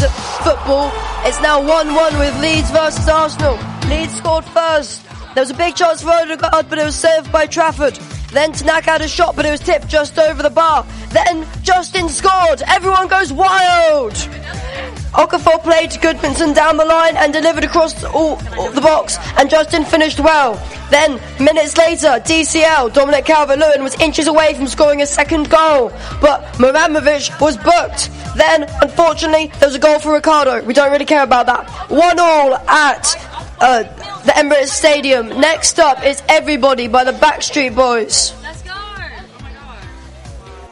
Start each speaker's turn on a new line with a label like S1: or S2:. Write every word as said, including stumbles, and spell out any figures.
S1: football. It's now one one with Leeds versus Arsenal. Leeds scored first. There was a big chance for Odegaard, but it was saved by Trafford. Then Tanaka had a shot, but it was tipped just over the bar. Then Justin scored. Everyone goes wild. Okafor played to Goodmanson down the line and delivered across all, all the box, and Justin finished well. Then, minutes later, D C L, Dominic Calvert-Lewin, was inches away from scoring a second goal, but Muramovic was booked. Then, unfortunately, there was a goal for Ricardo. We don't really care about that. One all at uh, the Emirates Stadium. Next up is Everybody by the Backstreet Boys.